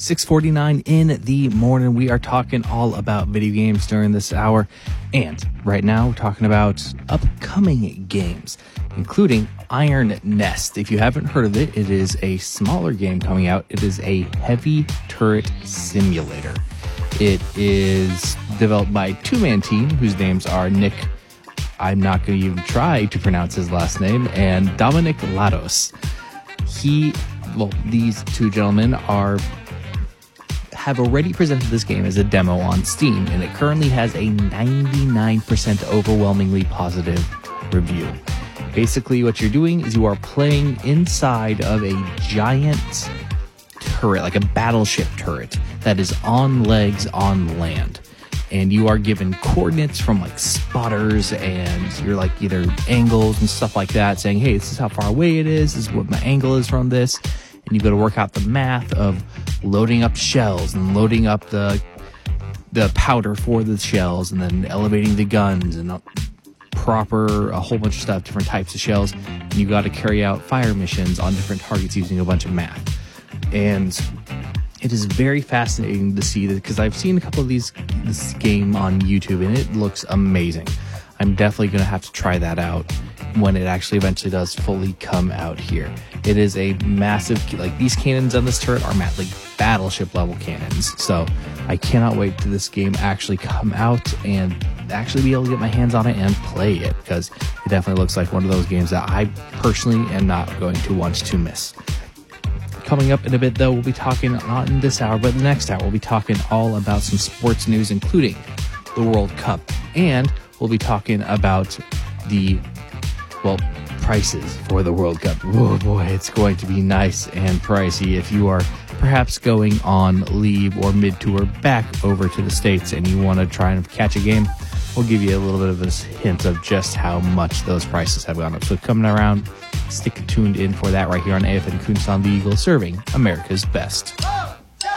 6:49 in the morning. We are talking all about video games during this hour. And right now, we're talking about upcoming games, including Iron Nest. If you haven't heard of it, it is a smaller game coming out. It is a heavy turret simulator. It is developed by a two-man team whose names are Nick, I'm not going to even try to pronounce his last name, and Dominic Lados. These two gentlemen have already presented this game as a demo on Steam, and it currently has a 99% overwhelmingly positive review. Basically, what you're doing is you are playing inside of a giant turret, like a battleship turret, that is on legs on land. And you are given coordinates from like spotters, and you're like either angles and stuff like that, saying, hey, this is how far away it is, this is what my angle is from this. And you've got to work out the math of loading up shells and loading up the powder for the shells, and then elevating the guns and a whole bunch of stuff, different types of shells. And you got to carry out fire missions on different targets using a bunch of math. And it is very fascinating to see that, because I've seen a couple of this game on YouTube, and it looks amazing. I'm definitely going to have to try that out when it actually eventually does fully come out here. It is a massive, these cannons on this turret are battleship level cannons. So I cannot wait till this game actually come out and actually be able to get my hands on it and play it, because it definitely looks like one of those games that I personally am not going to want to miss. Coming up in a bit, though, we'll be talking, not in this hour, but the next hour, we'll be talking all about some sports news, including the World Cup. And we'll be talking about the prices for the World Cup. Oh boy, it's going to be nice and pricey. If you are perhaps going on leave or mid-tour back over to the States and you want to try and catch a game, we'll give you a little bit of a hint of just how much those prices have gone up. So coming around, stick tuned in for that right here on AFN Kunsan the Eagle, serving America's best.